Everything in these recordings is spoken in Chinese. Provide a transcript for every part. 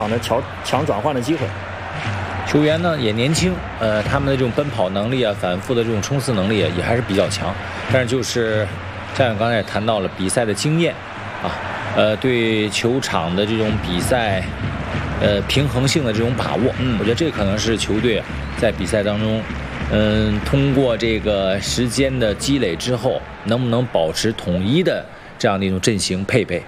的抢转换的机会。 球员呢也年轻，他们的这种奔跑能力啊，反复的这种冲刺能力也还是比较强。但是就是像刚才也谈到了比赛的经验啊，对球场的这种比赛平衡性的这种把握，我觉得这可能是球队在比赛当中，通过这个时间的积累之后，能不能保持统一的这样的一种阵型配备。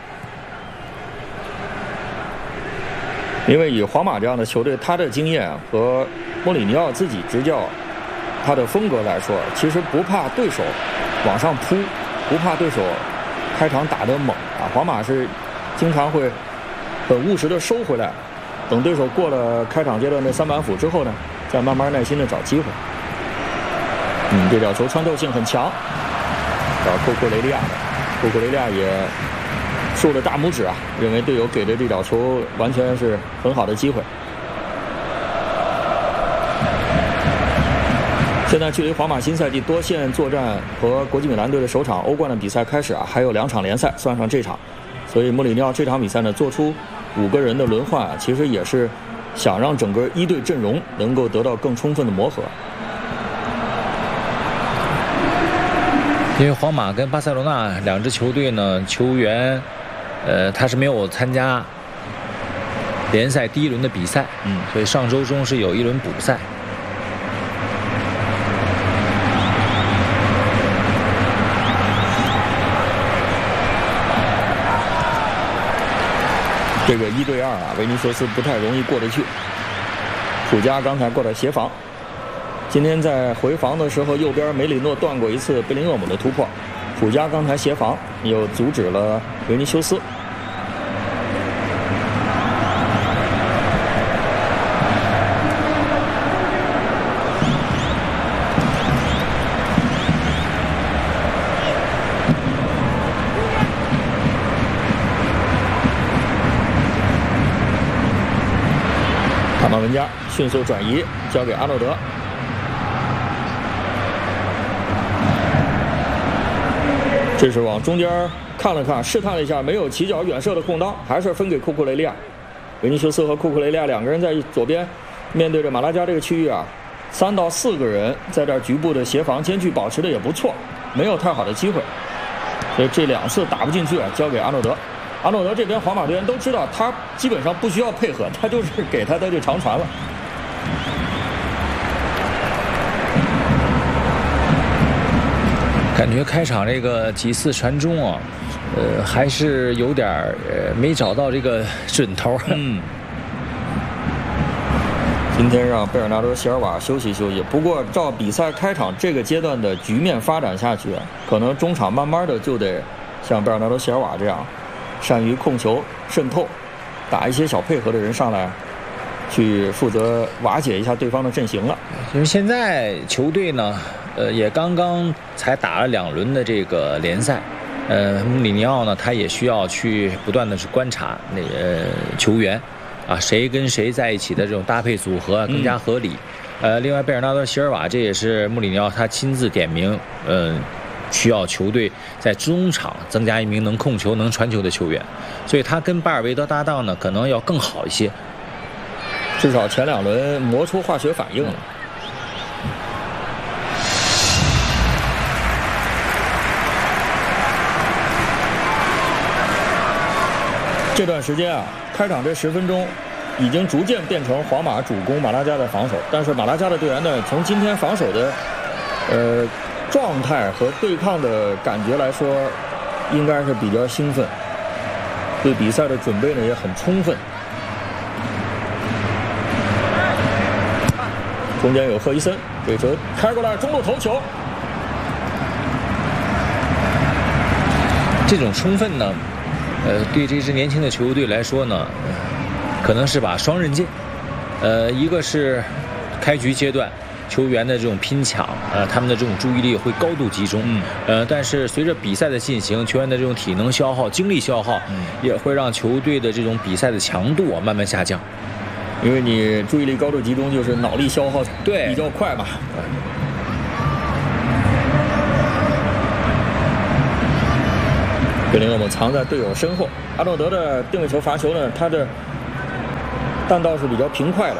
因为以皇马这样的球队，他的经验和莫里尼奥自己执教他的风格来说，其实不怕对手往上扑，不怕对手开场打得猛啊。皇马是经常会很务实的收回来，等对手过了开场阶段的3板斧之后呢，再慢慢耐心的找机会。这脚球穿透性很强，找库库雷利亚，库库雷利亚也竖了大拇指啊，认为队友给的这脚球完全是很好的机会。现在距离皇马新赛季多线作战和国际米兰队的首场欧冠的比赛开始啊，还有2场联赛，算上这场，所以穆里尼奥这场比赛呢，做出5个人的轮换啊，其实也是想让整个一队阵容能够得到更充分的磨合。 因为皇马跟巴塞罗那2支球队呢，球员他是没有参加联赛第1轮的比赛，所以上周中是有1轮补赛。 这个1对2啊，维尼修斯不太容易过得去。普加刚才过来协防，今天在回防的时候，右边梅里诺断过一次贝林厄姆的突破，普加刚才协防又阻止了维尼修斯。卡马文加迅速转移，交给阿诺德。这是往中间看了看，试探了一下，没有起脚远射的空当，还是分给库库雷利亚。维尼修斯和库库雷利亚2个人在左边，面对着马拉加这个区域啊，3到4个人在这儿局部的协防，间距保持的也不错，没有太好的机会，所以这2次打不进去啊，交给阿诺德。阿诺德这边皇马队员都知道，他基本上不需要配合，他就是给他就长传了。 感觉开场这个几次传中啊，还是有点没找到这个准头。 今天让贝尔纳多·席尔瓦休息休息。不过照比赛开场这个阶段的局面发展下去，可能中场慢慢的就得像贝尔纳多·席尔瓦这样，善于控球渗透，打一些小配合的人上来，去负责瓦解一下对方的阵型了。 因为现在球队呢，也刚刚才打了2轮的这个联赛，穆里尼奥呢，他也需要去不断的去观察那个球员啊，谁跟谁在一起的这种搭配组合更加合理。另外贝尔纳多·席尔瓦，这也是穆里尼奥他亲自点名，需要球队在中场增加一名能控球、能传球的球员，所以他跟巴尔韦德搭档呢，可能要更好一些。 至少前2轮磨出化学反应了。这段时间啊，开场这10分钟已经逐渐变成皇马主攻马拉加的防守，但是马拉加的队员呢，从今天防守的状态和对抗的感觉来说，应该是比较兴奋，对比赛的准备呢也很充分。中间有赫伊森，这球开过来，中路头球。 这种充分呢，对这支年轻的球队来说呢，可能是把双刃剑。一个是开局阶段球员的这种拼抢，他们的这种注意力会高度集中，但是随着比赛的进行，球员的这种体能消耗、精力消耗，也会让球队的这种比赛的强度慢慢下降。 因为你注意力高度集中，就是脑力消耗对比较快嘛。贝林厄姆藏在队友身后，阿诺德的定位球罚球呢，他的弹道是比较平快的。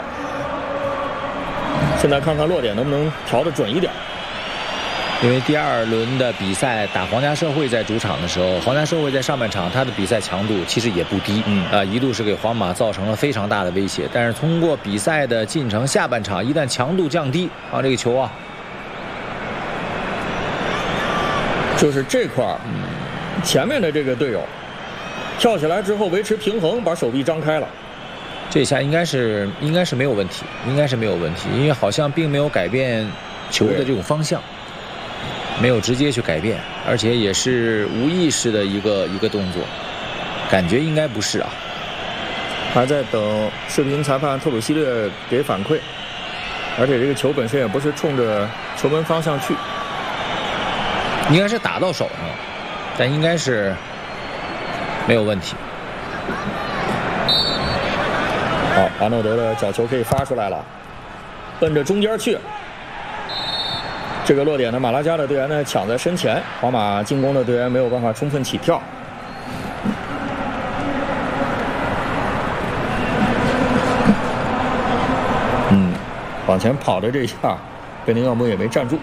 现在看看落点能不能调得准一点。 因为第2轮的比赛打皇家社会在主场的时候，皇家社会在上半场他的比赛强度其实也不低，一度是给皇马造成了非常大的威胁。但是通过比赛的进程，下半场一旦强度降低，这个球就是这块前面的这个队友跳起来之后维持平衡，把手臂张开了。 这下应该是没有问题，因为好像并没有改变球的这种方向。没有直接去改变，而且也是无意识的一个动作，感觉应该不是啊。 还在等视频裁判特鲁西略给反馈，而且这个球本身也不是冲着球门方向去， 应该是打到手上了，但应该是没有问题。 好，阿诺德的角球可以发出来了，奔着中间去。这个落点呢，马拉加的队员呢抢在身前，皇马进攻的队员没有办法充分起跳。往前跑的这一下，贝林厄姆也没站住。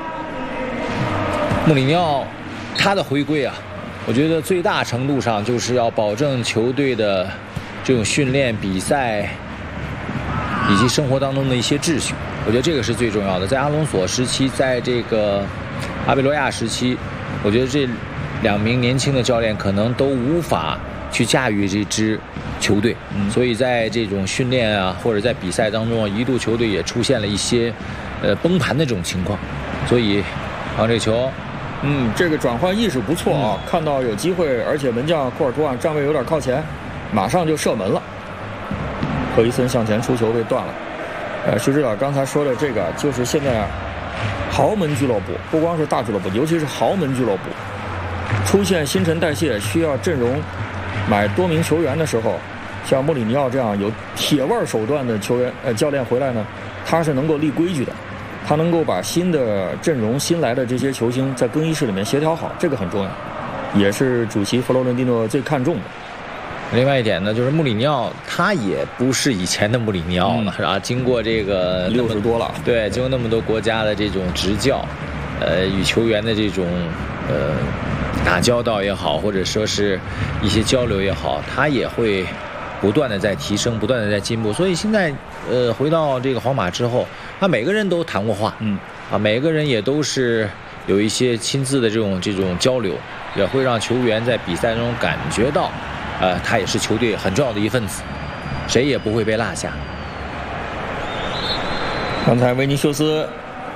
穆里尼奥他的回归我觉得最大程度上就是要保证球队的这种训练、比赛以及生活当中的一些秩序。我觉得这个是最重要的。在阿隆索时期，在这个阿贝罗亚时期，我觉得这2名年轻的教练可能都无法去驾驭这支球队，所以在这种训练或者在比赛当中一度球队也出现了一些崩盘的这种情况。所以这球这个转换意识不错看到有机会，而且门将库尔图站位有点靠前，马上就射门了。何伊森向前出球被断了。徐指导刚才说的这个，就是现在豪门俱乐部，不光是大俱乐部，尤其是豪门俱乐部，出现新陈代谢需要阵容买多名球员的时候，像穆里尼奥这样有铁腕手段的教练回来呢，他是能够立规矩的，他能够把新的阵容、新来的这些球星在更衣室里面协调好，这个很重要，也是主席弗洛伦蒂诺最看重的。 另外一点呢，就是穆里尼奥他也不是以前的穆里尼奥了，是吧？经过这个 60多了， 对，经过那么多国家的这种执教，与球员的这种打交道也好，或者说是一些交流也好，他也会不断的在提升，不断的在进步。所以现在回到这个皇马之后，每个人都谈过话，每个人也都是有一些亲自的这种交流，也会让球员在比赛中感觉到。他也是球队很重要的一份子，谁也不会被落下。 刚才维尼修斯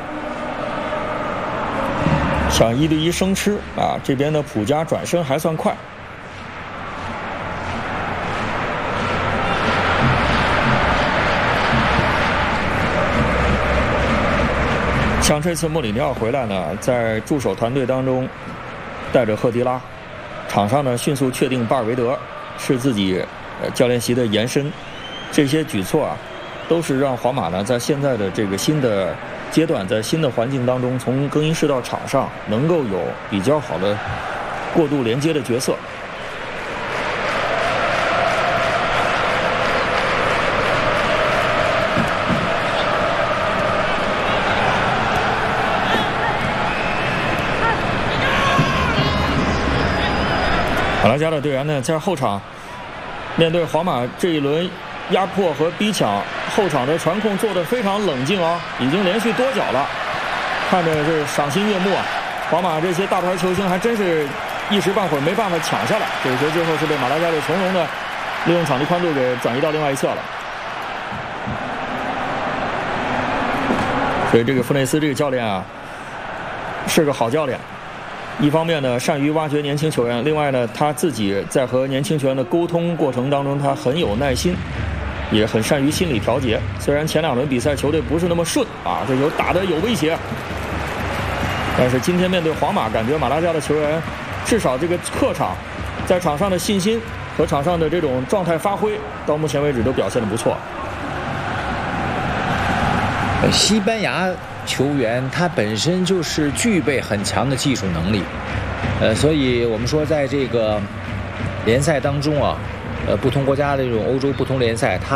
想1对1生吃这边的普加转身还算快。像这次穆里尼奥回来呢，在助手团队当中带着赫迪拉，场上呢迅速确定巴尔维德是自己教练席的延伸，这些举措都是让皇马呢在现在的这个新的阶段，在新的环境当中，从更衣室到场上能够有比较好的过渡连接的角色。马拉加的队员呢，在后场面对皇马这一轮压迫和逼抢，后场的传控做得非常冷静已经连续多脚了，看着是赏心悦目皇马这些大牌球星还真是一时半会儿没办法抢下来，这个球最后是被马拉加队从容的利用场地宽度给转移到另外一侧了。所以这个弗内斯这个教练是个好教练。一方面呢，善于挖掘年轻球员；另外呢，他自己在和年轻球员的沟通过程当中，他很有耐心，也很善于心理调节。虽然前2轮比赛球队不是那么顺这球打得有威胁，但是今天面对皇马，感觉马拉加的球员至少这个客场在场上的信心和场上的这种状态发挥，到目前为止都表现得不错。 西班牙球员他本身就是具备很强的技术能力，所以我们说在这个联赛当中不同国家的这种欧洲不同联赛，他